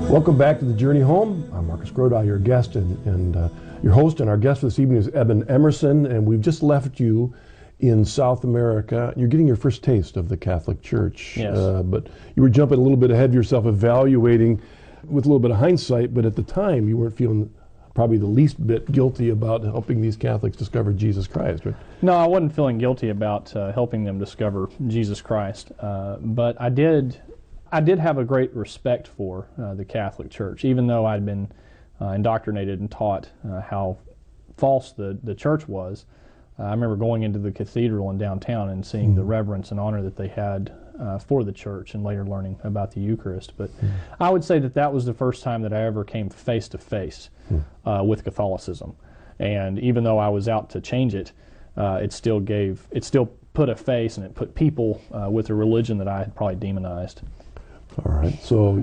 Welcome back to The Journey Home. I'm Marcus Grodi, your guest and your host, and our guest for this evening is Eben Emerson, and we've just left you in South America. You're getting your first taste of the Catholic Church. Yes. But you were jumping a little bit ahead of yourself, evaluating with a little bit of hindsight, but at the time you weren't feeling probably the least bit guilty about helping these Catholics discover Jesus Christ, right? No, I wasn't feeling guilty about helping them discover Jesus Christ, but I did have a great respect for the Catholic Church, even though I'd been indoctrinated and taught how false the church was. I remember going into the cathedral in downtown and seeing the reverence and honor that they had for the church, and later learning about the Eucharist. But I would say that was the first time that I ever came face to face with Catholicism. And even though I was out to change it, it still put a face, and it put people with a religion that I had probably demonized. All right. So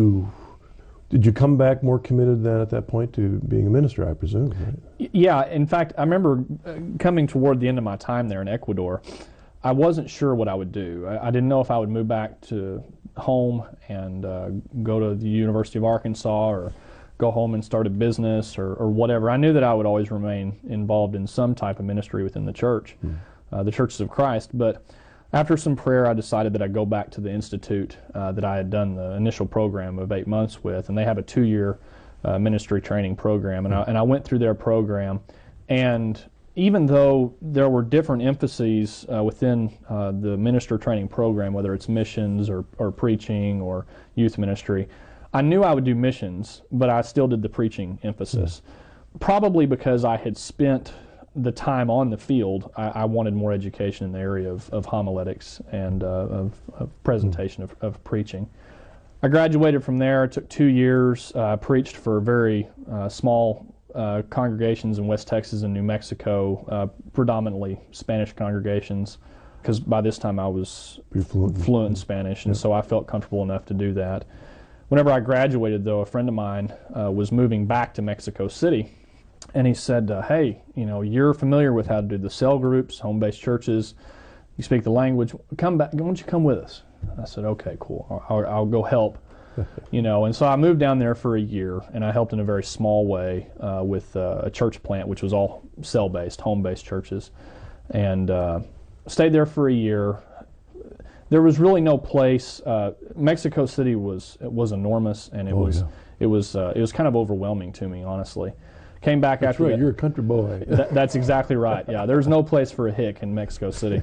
did you come back more committed than at that point to being a minister, I presume, right? Yeah. In fact, I remember coming toward the end of my time there in Ecuador, I wasn't sure what I would do. I didn't know if I would move back to home and go to the University of Arkansas, or go home and start a business, or whatever. I knew that I would always remain involved in some type of ministry within the church, the Churches of Christ. But after some prayer, I decided that I'd go back to the institute that I had done the initial program of 8 months with, and they have a 2-year ministry training program, and I went through their program. And even though there were different emphases within the minister training program, whether it's missions or preaching or youth ministry, I knew I would do missions, but I still did the preaching emphasis. Probably because I had spent the time on the field, I wanted more education in the area of homiletics and of presentation of preaching. I graduated from there. It took 2 years. Preached for very small congregations in West Texas and New Mexico, predominantly Spanish congregations, because by this time I was fluent in Spanish, and so I felt comfortable enough to do that. Whenever I graduated, though, a friend of mine was moving back to Mexico City, and he said, hey, you're familiar with how to do the cell groups, home-based churches, you speak the language, come back, why don't you come with us? I said, okay, cool, I'll go help. And so I moved down there for a year, and I helped in a very small way with a church plant, which was all cell-based, home-based churches, and stayed there for a year. There was really no place. Mexico City was enormous, and it was kind of overwhelming to me, honestly. Came back That's after right, that. You're a country boy. That's exactly right. Yeah, there's no place for a hick in Mexico City.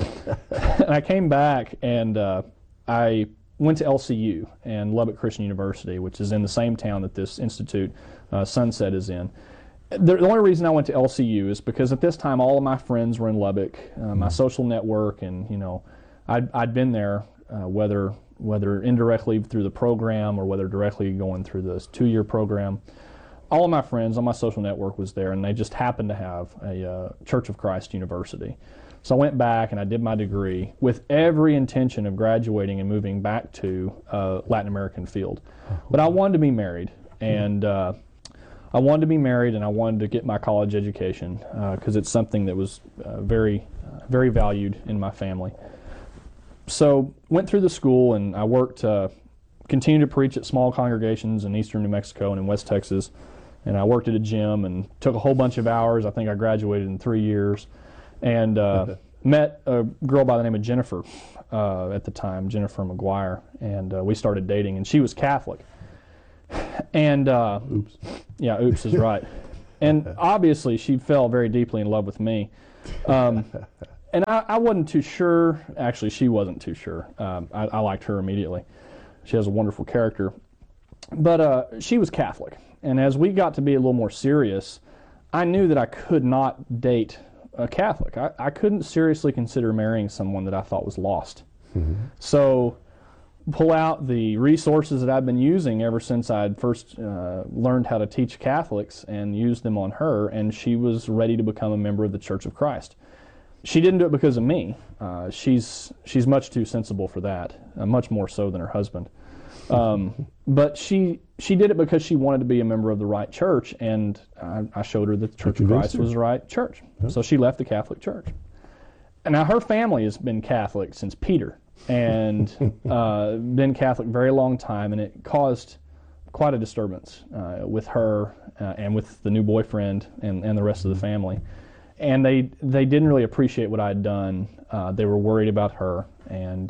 And I came back, and I went to LCU and Lubbock Christian University, which is in the same town that this institute, Sunset, is in. The only reason I went to LCU is because at this time all of my friends were in Lubbock, my social network, and I'd been there, whether indirectly through the program or whether directly going through this 2-year program. All of my friends on my social network was there, and they just happened to have a Church of Christ University. So I went back and I did my degree with every intention of graduating and moving back to Latin American field. But I wanted to be married, and I wanted to get my college education because it's something that was very, very valued in my family. So went through the school, and I worked, continued to preach at small congregations in eastern New Mexico and in West Texas, and I worked at a gym and took a whole bunch of hours. I think I graduated in 3 years, and met a girl by the name of Jennifer at the time, Jennifer McGuire, and we started dating, and she was Catholic. And Oops. Yeah, oops is right. And obviously she fell very deeply in love with me. And I wasn't too sure. Actually, she wasn't too sure. I liked her immediately. She has a wonderful character. But she was Catholic. And as we got to be a little more serious, I knew that I could not date a Catholic. I couldn't seriously consider marrying someone that I thought was lost. So pull out the resources that I've been using ever since I'd first learned how to teach Catholics and use them on her, and she was ready to become a member of the Church of Christ. She didn't do it because of me. She's much too sensible for that, much more so than her husband. But she did it because she wanted to be a member of the right church, and I showed her that the Church of Christ was the right church. Yep. So she left the Catholic Church. And now her family has been Catholic since Peter, and been Catholic a very long time, and it caused quite a disturbance with her and with the new boyfriend and the rest of the family. And they didn't really appreciate what I had done. They were worried about her. And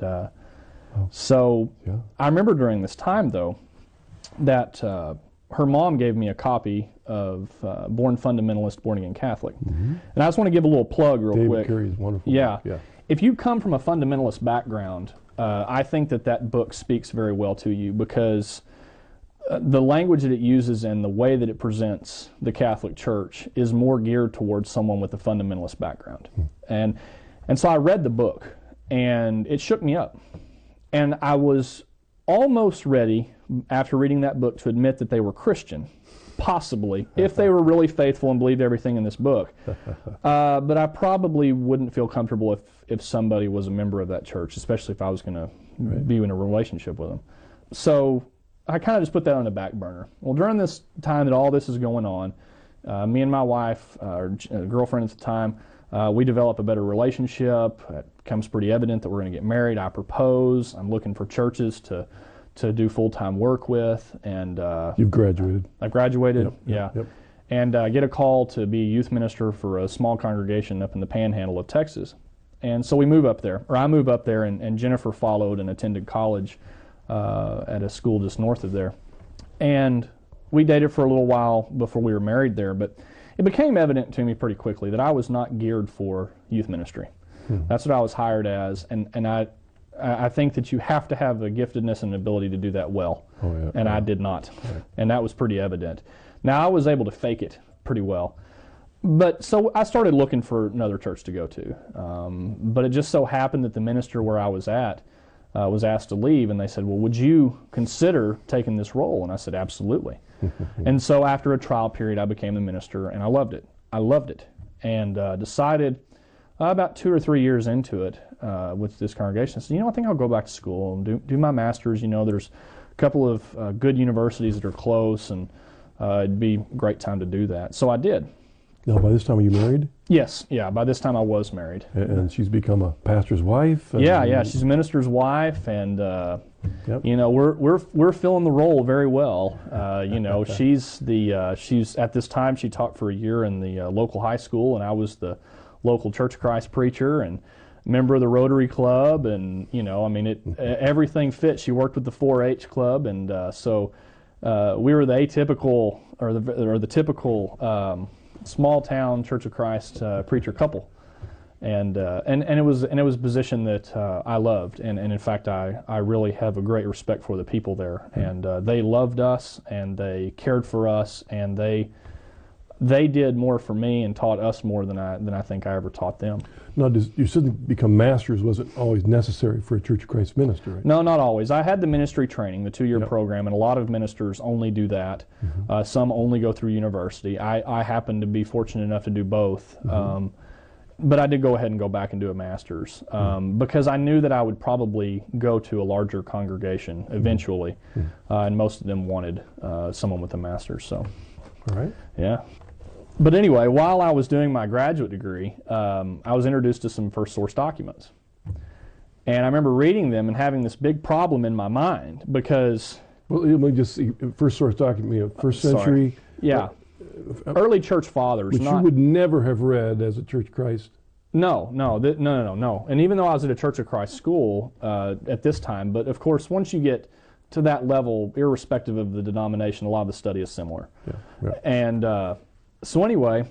so I remember during this time, though, that her mom gave me a copy of Born Fundamentalist, Born Again Catholic. And I just want to give a little plug real quick. David Carey is wonderful. Yeah. If you come from a fundamentalist background, I think that book speaks very well to you, because the language that it uses and the way that it presents the Catholic Church is more geared towards someone with a fundamentalist background. And so I read the book, and it shook me up. And I was almost ready, after reading that book, to admit that they were Christian, possibly, if they were really faithful and believed everything in this book. But I probably wouldn't feel comfortable if somebody was a member of that church, especially if I was going to be in a relationship with them. So I kind of just put that on the back burner. Well, during this time that all this is going on, me and my wife, our girlfriend at the time, we develop a better relationship. It becomes pretty evident that we're going to get married. I propose. I'm looking for churches to do full-time work with. And you've graduated. I've graduated, Yep. And get a call to be a youth minister for a small congregation up in the Panhandle of Texas. And so we move up there, or I move up there, and Jennifer followed and attended college at a school just north of there. And we dated for a little while before we were married there, but it became evident to me pretty quickly that I was not geared for youth ministry. That's what I was hired as, and I think that you have to have a giftedness and ability to do that well, and I did not, and that was pretty evident. Now, I was able to fake it pretty well, but so I started looking for another church to go to, but it just so happened that the minister where I was at was asked to leave, and they said, well, would you consider taking this role? And I said, absolutely. And so after a trial period, I became the minister, and I loved it. And decided about 2 or 3 years into it with this congregation, I said, I think I'll go back to school and do my master's. There's a couple of good universities that are close, and it'd be a great time to do that. So I did. Now, by this time, are you married? Yes, by this time I was married. And she's become a pastor's wife? Yeah, she's a minister's wife, and we're filling the role very well. She's at this time, she taught for a year in the local high school, and I was the local Church of Christ preacher and member of the Rotary Club, and everything fit. She worked with the 4-H club, and so we were the atypical or the typical small town Church of Christ preacher couple, and it was a position that I loved, and in fact I really have a great respect for the people there, and they loved us, and they cared for us, and they did more for me and taught us more than I think I ever taught them. Now, you said become masters wasn't always necessary for a Church of Christ minister, right? No, not always. I had the ministry training, the 2-year program, and a lot of ministers only do that. Some only go through university. I happened to be fortunate enough to do both. But I did go ahead and go back and do a master's because I knew that I would probably go to a larger congregation eventually, and most of them wanted someone with a master's. So, all right. Yeah. But anyway, while I was doing my graduate degree, I was introduced to some First Source documents. And I remember reading them and having this big problem in my mind because... Well, let me just see. First Source document, first century... Yeah. Early church fathers. Which you would never have read as a Church of Christ. No. And even though I was at a Church of Christ school at this time, but of course, once you get to that level, irrespective of the denomination, a lot of the study is similar. Yeah. And... So anyway,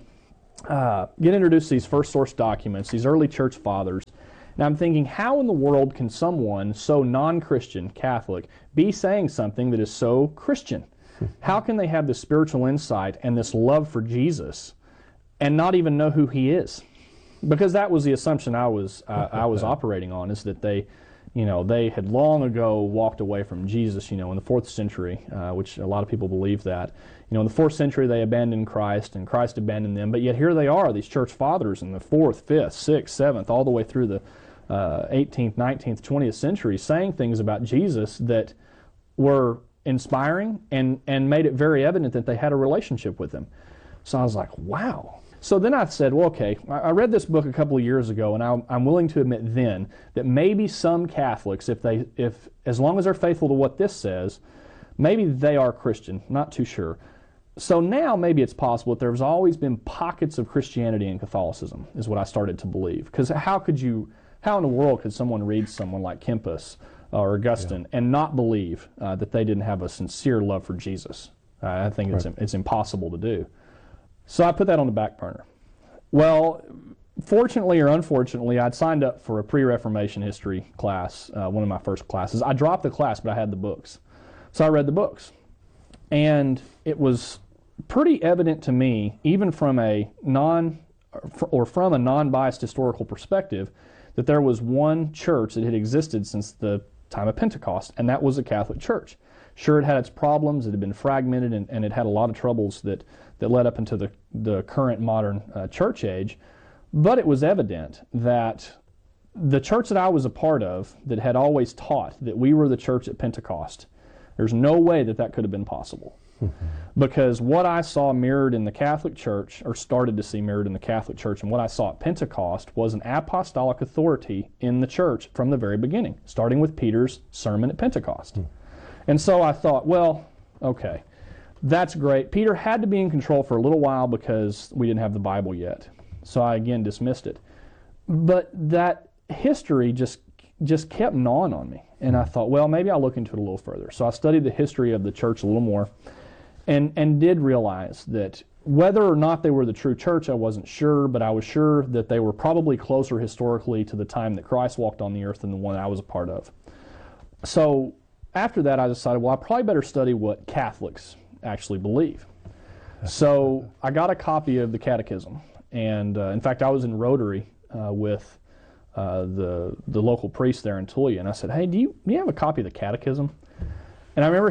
get introduced to these First Source documents, these early church fathers, and I'm thinking, how in the world can someone so non-Christian, Catholic, be saying something that is so Christian? How can they have this spiritual insight and this love for Jesus and not even know who He is? Because that was the assumption I was operating on, is that they had long ago walked away from Jesus, in the 4th century, which a lot of people believe that. In the 4th century they abandoned Christ, and Christ abandoned them, but yet here they are, these church fathers in the 4th, 5th, 6th, 7th, all the way through the 18th, 19th, 20th century, saying things about Jesus that were inspiring and made it very evident that they had a relationship with Him. So I was like, wow. So then I said, well, okay, I read this book a couple of years ago, and I'm willing to admit then that maybe some Catholics, if as long as they're faithful to what this says, Maybe they are Christian, not too sure. So now maybe it's possible that there's always been pockets of Christianity in Catholicism, is what I started to believe. Because how in the world could someone read someone like Kempis or Augustine and not believe that they didn't have a sincere love for Jesus? I think it's impossible to do. So I put that on the back burner. Well, fortunately or unfortunately, I'd signed up for a pre-Reformation history class, one of my first classes. I dropped the class, but I had the books. So I read the books. And it was pretty evident to me, even from a non-biased historical perspective, that there was one church that had existed since the time of Pentecost, and that was the Catholic Church. Sure, it had its problems, it had been fragmented, and it had a lot of troubles that led up into the current modern church age, but it was evident that the church that I was a part of, that had always taught that we were the church at Pentecost, there's no way that could have been possible. Because what I saw mirrored in the Catholic Church, or started to see mirrored in the Catholic Church, and what I saw at Pentecost was an apostolic authority in the church from the very beginning, starting with Peter's sermon at Pentecost. And so I thought, well, okay, that's great. Peter had to be in control for a little while because we didn't have the Bible yet. So I again dismissed it. But that history just kept gnawing on me. And I thought, well, maybe I'll look into it a little further. So I studied the history of the church a little more and did realize that whether or not they were the true church, I wasn't sure, but I was sure that they were probably closer historically to the time that Christ walked on the earth than the one I was a part of. So after that, I decided, well, I probably better study what Catholics actually believe. So I got a copy of the Catechism. And in fact, I was in Rotary with the local priest there in Tulia, and I said, hey, do you have a copy of the Catechism? And I remember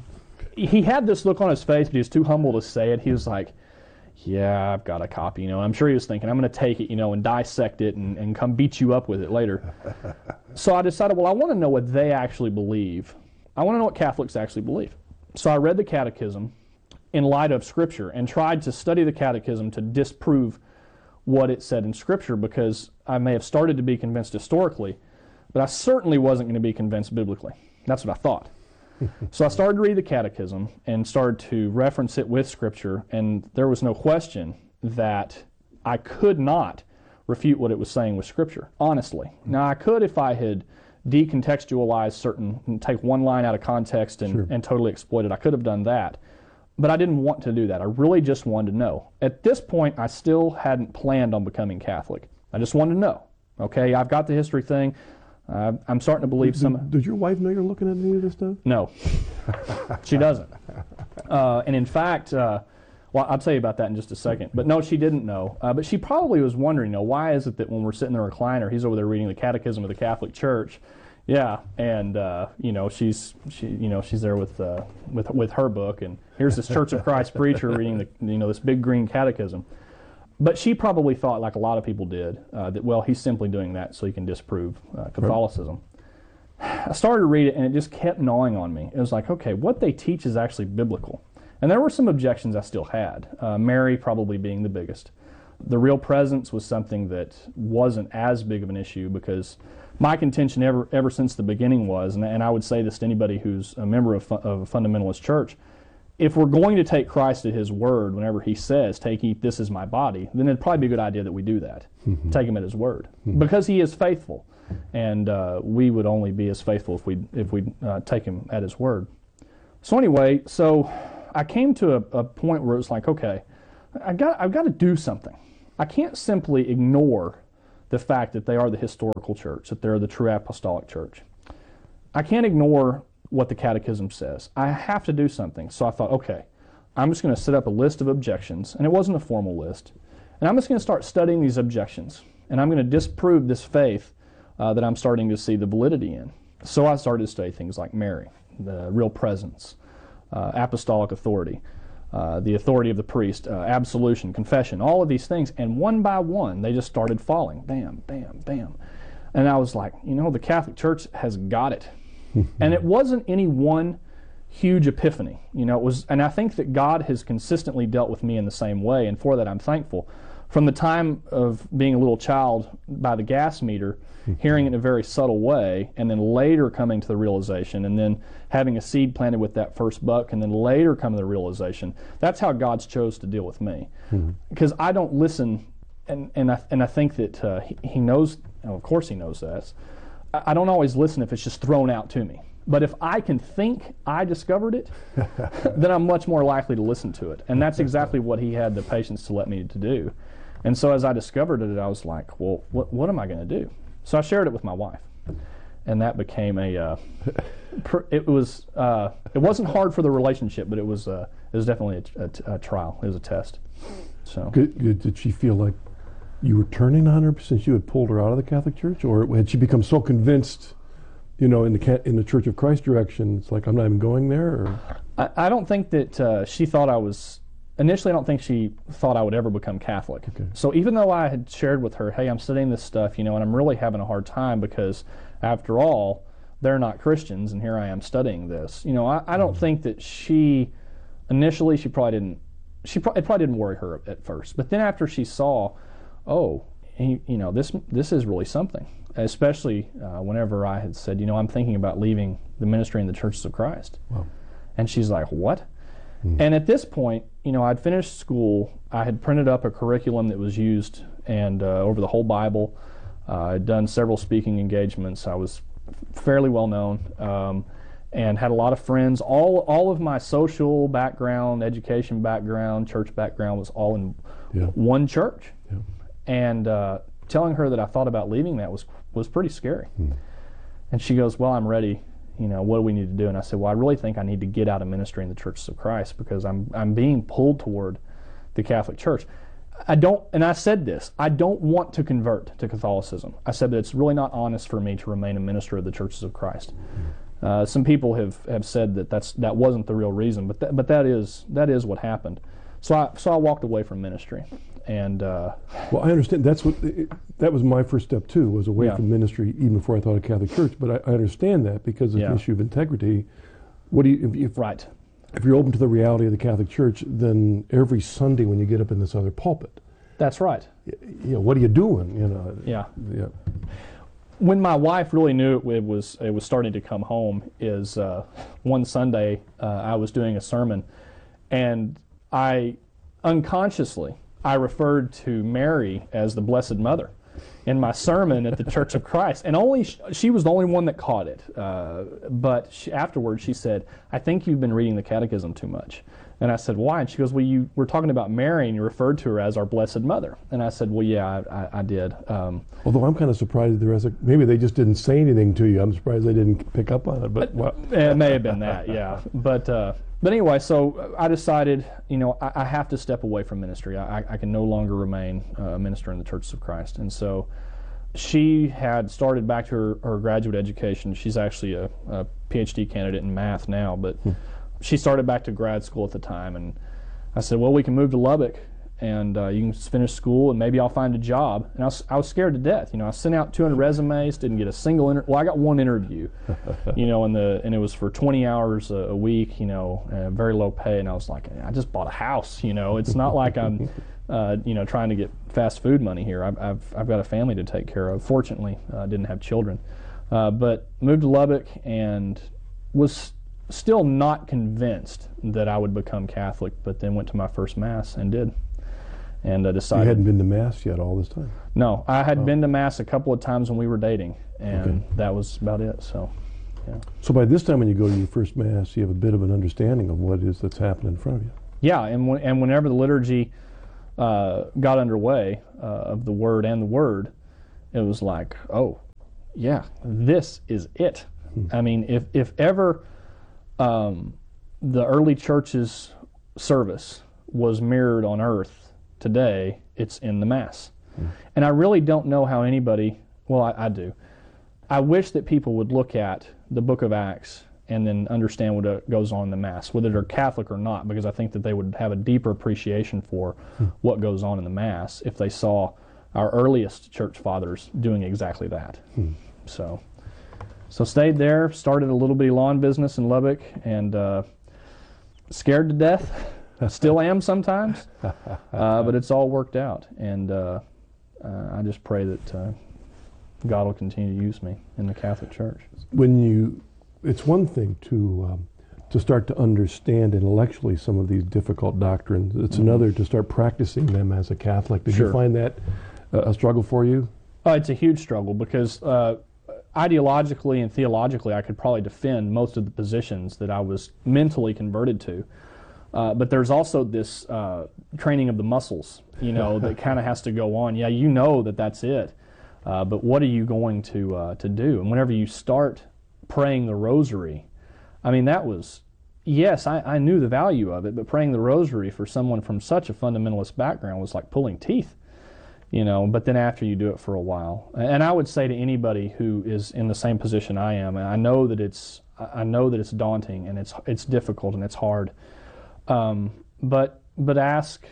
he had this look on his face, but he was too humble to say it. He was like, yeah, I've got a copy, and I'm sure he was thinking, I'm going to take it, and dissect it and come beat you up with it later. So I decided, well, I want to know what they actually believe. I want to know what Catholics actually believe. So I read the Catechism in light of Scripture and tried to study the Catechism to disprove what it said in Scripture, because I may have started to be convinced historically, but I certainly wasn't going to be convinced biblically. That's what I thought. So I started to read the Catechism and started to reference it with Scripture, and there was no question that I could not refute what it was saying with Scripture, honestly. Now, I could if I had decontextualized take one line out of context and totally exploit it. I could have done that. But I didn't want to do that. I really just wanted to know. At this point, I still hadn't planned on becoming Catholic. I just wanted to know. Okay, I've got the history thing. I'm starting to believe some... Does your wife know you're looking at any of this stuff? No. She doesn't. And in fact, well, I'll tell you about that in just a second. But no, she didn't know. But she probably was wondering, why is it that when we're sitting in the recliner, he's over there reading the Catechism of the Catholic Church? Yeah, and she's there with her book, and here's this Church of Christ preacher reading this big green catechism. But she probably thought, like a lot of people did, that, well, he's simply doing that so he can disprove Catholicism. I started to read it, and it just kept gnawing on me. It was like, okay, what they teach is actually biblical. And there were some objections I still had, Mary probably being the biggest. The real presence was something that wasn't as big of an issue, because my contention ever since the beginning was, and I would say this to anybody who's a member of a fundamentalist church, if we're going to take Christ at His word whenever He says, take, eat, this is my body, then it'd probably be a good idea that we do that. Take Him at His word. Because He is faithful. And we would only be as faithful if we take Him at His word. So anyway, I came to a point where it was like, okay, I've got to do something. I can't simply ignore the fact that they are the historical church, that they're the true apostolic church. I can't ignore what the Catechism says. I have to do something. So I thought, okay, I'm just going to set up a list of objections, and it wasn't a formal list, and I'm just going to start studying these objections, and I'm going to disprove this faith that I'm starting to see the validity in. So I started to study things like Mary, the real presence, apostolic authority, the authority of the priest, absolution, confession, all of these things, and one by one they just started falling. Bam, bam, bam. And I was like, the Catholic Church has got it. And it wasn't any one huge epiphany. It was, and I think that God has consistently dealt with me in the same way, and for that I'm thankful. from the time of being a little child by the gas meter, hearing it in a very subtle way, and then later coming to the realization, and then having a seed planted with that first buck, and then later coming to the realization. That's how God's chose to deal with me, because I don't listen, and I think that He knows. Of course, He knows that. I don't always listen if it's just thrown out to me. But if I can think I discovered it, then I'm much more likely to listen to it. And that's exactly what He had the patience to let me to do. And so as I discovered it, I was like, well, what am I going to do? So I shared it with my wife. And that became it wasn't hard for the relationship, but it was definitely a trial. It was a test. So Did she feel like you were turning on her since you had pulled her out of the Catholic Church? Or had she become so convinced, in the Church of Christ direction, it's like, I'm not even going there? Or? I don't think that she thought I was... Initially, I don't think she thought I would ever become Catholic. Okay. So even though I had shared with her, hey, I'm studying this stuff, and I'm really having a hard time because, after all, they're not Christians, and here I am studying this. I don't think that initially, it probably didn't worry her at first. But then after she saw, this is really something. Especially whenever I had said, I'm thinking about leaving the ministry in the Churches of Christ. Wow. And she's like, what? And at this point, I'd finished school. I had printed up a curriculum that was used and over the whole Bible. I'd done several speaking engagements. I was fairly well known and had a lot of friends. All of my social background, education background, church background was all in one church. Yeah. And telling her that I thought about leaving that was pretty scary. And she goes, well, I'm ready. What do we need to do? And I said, well, I really think I need to get out of ministry in the Churches of Christ because I'm being pulled toward the Catholic Church. And I said this, I don't want to convert to Catholicism. I said that it's really not honest for me to remain a minister of the Churches of Christ. Some people have said that wasn't the real reason, but that is what happened. So I walked away from ministry. And well, I understand. That was my first step too. Was away from ministry even before I thought of Catholic Church. But I understand that because it's an issue of integrity. What do you right? If you're open to the reality of the Catholic Church, then every Sunday when you get up in this other pulpit, that's right. What are you doing? Yeah. Yeah. When my wife really knew it was starting to come home is one Sunday I was doing a sermon, and I unconsciously referred to Mary as the Blessed Mother in my sermon at the Church of Christ. And she was the only one that caught it. But afterwards she said, I think you've been reading the Catechism too much. And I said, why? And she goes, well, you were talking about Mary and you referred to her as our Blessed Mother. And I said, well, yeah, I did. Although I'm kind of surprised maybe they just didn't say anything to you. I'm surprised they didn't pick up on it. But well. It may have been that, yeah. But anyway, so I decided, I have to step away from ministry. I can no longer remain a minister in the Churches of Christ. And so she had started back to her graduate education. She's actually a PhD candidate in math now, but she started back to grad school at the time. And I said, well, we can move to Lubbock and you can finish school and maybe I'll find a job. And I was scared to death. I sent out 200 resumes, didn't get a single interview. Well, I got one interview, and it was for 20 hours a week, very low pay. And I was like, I just bought a house, It's not like I'm, trying to get fast food money here. I've got a family to take care of. Fortunately, I didn't have children. But moved to Lubbock and was still not convinced that I would become Catholic, but then went to my first Mass and did. And decided... You hadn't been to Mass yet all this time? No, I had been to Mass a couple of times when we were dating, and that was about it, so, yeah. So by this time when you go to your first Mass, you have a bit of an understanding of what it is that's happening in front of you. Yeah, and whenever the liturgy got underway of the Word and the Word, it was like, oh, yeah, this is it. I mean, if ever the early church's service was mirrored on earth, today, it's in the Mass. And I really don't know how anybody, well, I do. I wish that people would look at the book of Acts and then understand what goes on in the Mass, whether they're Catholic or not, because I think that they would have a deeper appreciation for what goes on in the Mass if they saw our earliest church fathers doing exactly that. So stayed there, started a little bitty lawn business in Lubbock, and scared to death, Still am sometimes, but it's all worked out. And I just pray that God will continue to use me in the Catholic Church. It's one thing to start to understand intellectually some of these difficult doctrines. It's another to start practicing them as a Catholic. Did you find that a struggle for you? It's a huge struggle because ideologically and theologically I could probably defend most of the positions that I was mentally converted to. But there's also this training of the muscles, that kind of has to go on. Yeah, you know that that's it, but what are you going to do? And whenever you start praying the rosary, I mean, that was, yes, I knew the value of it, but praying the rosary for someone from such a fundamentalist background was like pulling teeth, but then after you do it for a while. And I would say to anybody who is in the same position I am, and I know that it's daunting and it's difficult and it's hard, but ask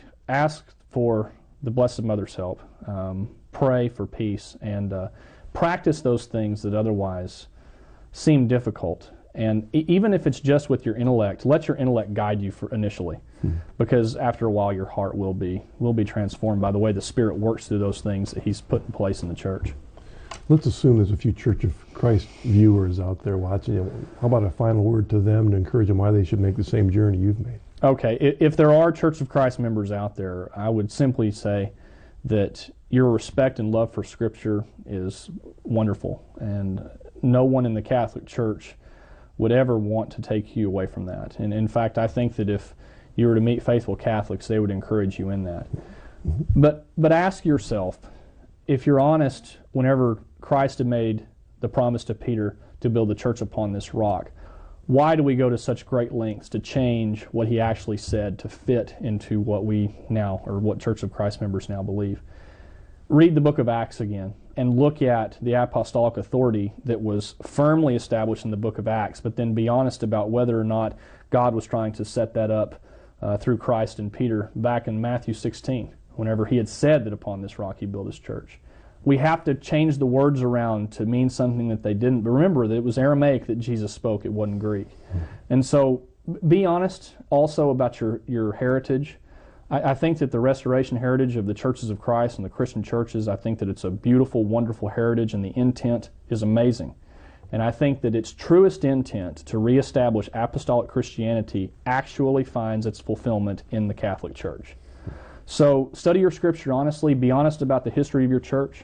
for the Blessed Mother's help, pray for peace, and practice those things that otherwise seem difficult. And even if it's just with your intellect, let your intellect guide you initially, because after a while your heart will be transformed by the way the Spirit works through those things that He's put in place in the church. Let's assume there's a few Church of Christ viewers out there watching. How about a final word to them to encourage them why they should make the same journey you've made? Okay, if there are Church of Christ members out there, I would simply say that your respect and love for Scripture is wonderful, and no one in the Catholic Church would ever want to take you away from that. And in fact, I think that if you were to meet faithful Catholics, they would encourage you in that. But ask yourself, if you're honest, whenever Christ had made the promise to Peter to build the church upon this rock, why do we go to such great lengths to change what He actually said to fit into what we now, or what Church of Christ members now believe? Read the book of Acts again and look at the apostolic authority that was firmly established in the book of Acts, but then be honest about whether or not God was trying to set that up through Christ and Peter back in Matthew 16, whenever He had said that upon this rock He built His church. We have to change the words around to mean something that they didn't, but remember that it was Aramaic that Jesus spoke, it wasn't Greek. And so be honest also about your heritage. I think that the restoration heritage of the churches of Christ and the Christian churches, I think that it's a beautiful, wonderful heritage, and the intent is amazing. And I think that its truest intent to reestablish apostolic Christianity actually finds its fulfillment in the Catholic Church. So study your Scripture honestly. Be honest about the history of your church.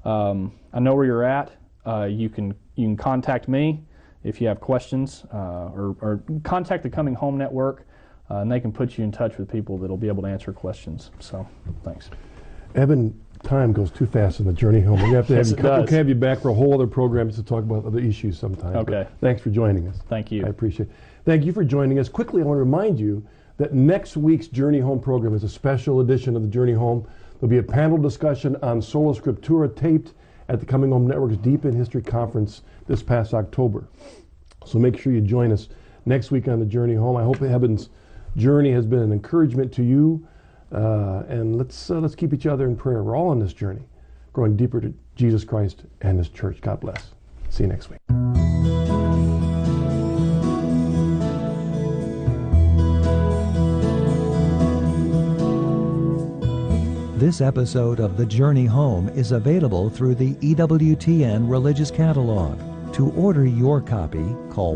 I know where you're at. You can contact me if you have questions, or contact the Coming Home Network. And they can put you in touch with people that will be able to answer questions. So, thanks. Evan, time goes too fast in the journey home. We have to Yes, have you back for a whole other program to talk about other issues sometime. Okay. But thanks for joining us. Thank you. I appreciate it. Thank you for joining us. Quickly, I want to remind you that next week's Journey Home program is a special edition of the Journey Home. There'll be a panel discussion on Sola Scriptura taped at the Coming Home Network's Deep in History Conference this past October. So make sure you join us next week on the Journey Home. I hope Evan's journey has been an encouragement to you, and let's keep each other in prayer. We're all on this journey, growing deeper to Jesus Christ and His church. God bless. See you next week. This episode of The Journey Home is available through the EWTN Religious Catalog. To order your copy, call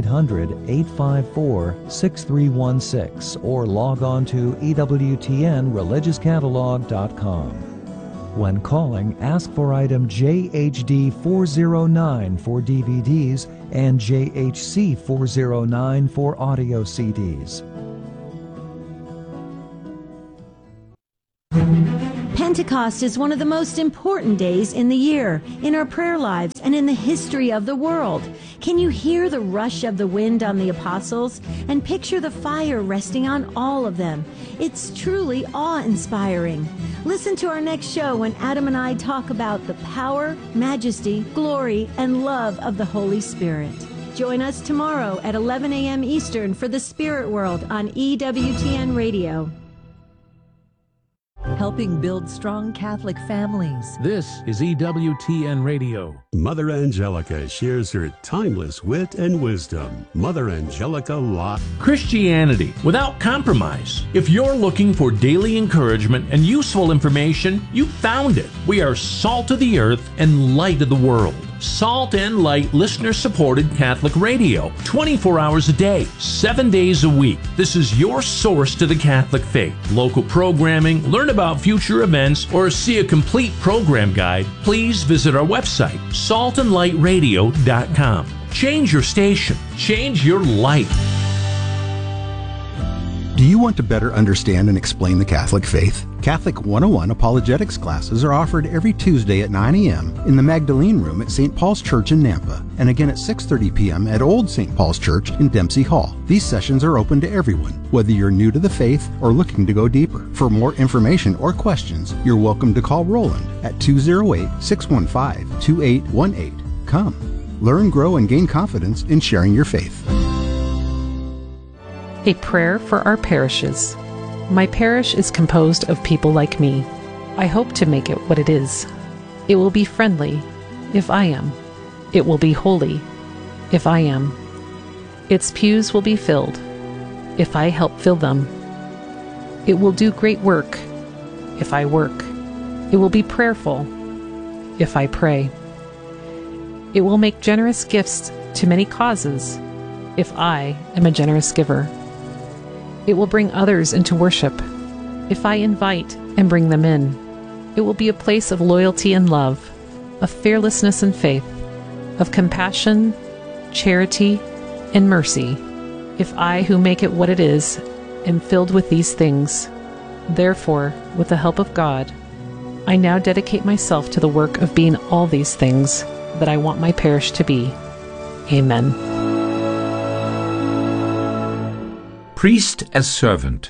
1-800-854-6316 or log on to EWTNReligiousCatalog.com. When calling, ask for item JHD 409 for DVDs and JHC 409 for audio CDs. Pentecost is one of the most important days in the year, in our prayer lives, and in the history of the world. Can you hear the rush of the wind on the apostles and picture the fire resting on all of them? It's truly awe-inspiring. Listen to our next show when Adam and I talk about the power, majesty, glory, and love of the Holy Spirit. Join us tomorrow at 11 a.m. Eastern for The Spirit World on EWTN Radio. helping build strong Catholic families. This is EWTN Radio. Mother Angelica shares her timeless wit and wisdom. Mother Angelica Live. Christianity without compromise. If you're looking for daily encouragement and useful information, you found it. We are salt of the earth and light of the world. Salt and Light listener-supported Catholic radio, 24 hours a day, 7 days a week. This is your source to the Catholic faith. Local programming, learn about future events, or see a complete program guide, please visit our website, saltandlightradio.com. Change your station. Change your life. Do you want to better understand and explain the Catholic faith? Catholic 101 apologetics classes are offered every Tuesday at 9 a.m. in the Magdalene Room at St. Paul's Church in Nampa, and again at 6:30 p.m. at Old St. Paul's Church in Dempsey Hall. These sessions are open to everyone, whether you're new to the faith or looking to go deeper. For more information or questions, you're welcome to call Roland at 208-615-2818. Come, learn, grow, and gain confidence in sharing your faith. A prayer for our parishes. My parish is composed of people like me. I hope to make it what it is. It will be friendly, if I am. It will be holy, if I am. Its pews will be filled, if I help fill them. It will do great work, if I work. It will be prayerful, if I pray. It will make generous gifts to many causes, if I am a generous giver. It will bring others into worship, if I invite and bring them in. It will be a place of loyalty and love, of fearlessness and faith, of compassion, charity, and mercy, if I, who make it what it is, am filled with these things. Therefore, with the help of God, I now dedicate myself to the work of being all these things that I want my parish to be. Amen. Priest as servant.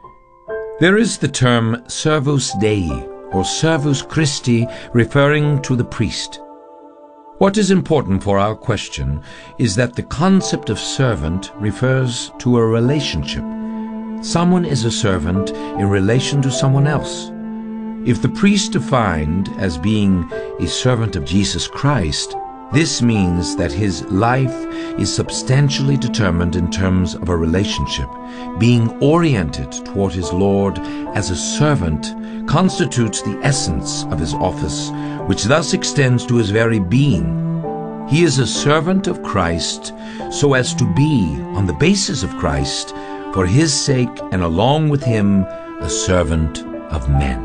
There is the term Servus Dei or Servus Christi referring to the priest. What is important for our question is that the concept of servant refers to a relationship. Someone is a servant in relation to someone else. If the priest defined as being a servant of Jesus Christ, this means that his life is substantially determined in terms of a relationship. Being oriented toward his Lord as a servant constitutes the essence of his office, which thus extends to his very being. He is a servant of Christ so as to be, on the basis of Christ, for his sake and along with him, a servant of men.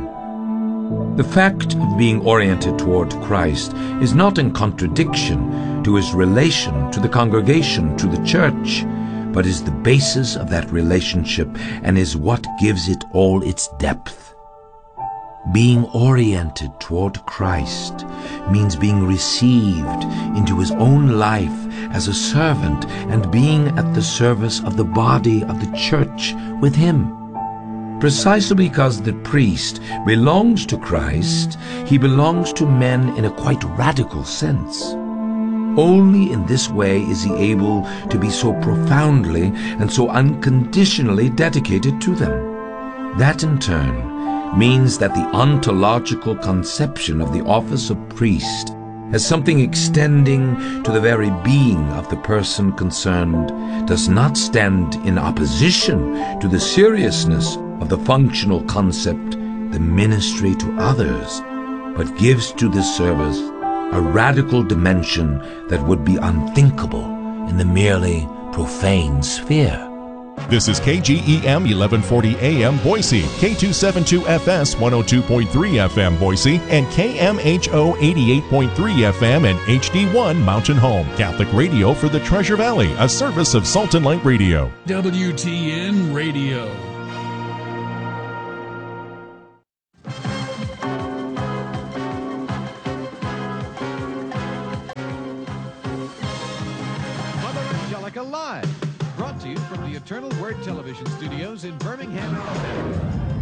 The fact of being oriented toward Christ is not in contradiction to his relation to the congregation, to the church, but is the basis of that relationship and is what gives it all its depth. Being oriented toward Christ means being received into his own life as a servant and being at the service of the body of the church with him. Precisely because the priest belongs to Christ, he belongs to men in a quite radical sense. Only in this way is he able to be so profoundly and so unconditionally dedicated to them. That in turn means that the ontological conception of the office of priest as something extending to the very being of the person concerned does not stand in opposition to the seriousness of the functional concept, the ministry to others, but gives to this service a radical dimension that would be unthinkable in the merely profane sphere. This is KGEM 1140 AM Boise, K272FS 102.3 FM Boise, and KMHO 88.3 FM and HD1 Mountain Home. Catholic radio for the Treasure Valley, a service of Salt and Light Radio. WTN Radio. Live, brought to you from the Eternal Word Television Studios in Birmingham, Alabama.